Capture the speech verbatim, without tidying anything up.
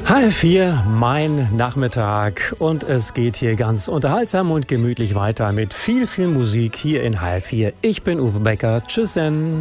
H F vier, mein Nachmittag, und es geht hier ganz unterhaltsam und gemütlich weiter mit viel, viel Musik hier in H F vier. Ich bin Uwe Becker. Tschüss denn.